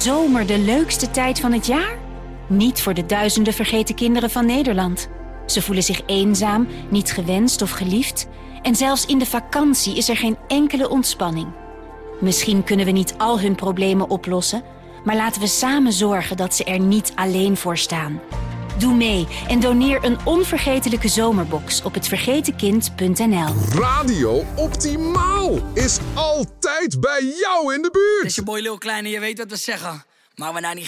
zomer de leukste tijd van het jaar? Niet voor de duizenden vergeten kinderen van Nederland. Ze voelen zich eenzaam, niet gewenst of geliefd. En zelfs in de vakantie is er geen enkele ontspanning. Misschien kunnen we niet al hun problemen oplossen, maar laten we samen zorgen dat ze er niet alleen voor staan. Doe mee en doneer een onvergetelijke zomerbox op hetvergetenkind.nl. Radio Optimaal is altijd bij jou in de buurt. Het is je boy Lil Kleine, je weet wat we zeggen. Maar we nou niet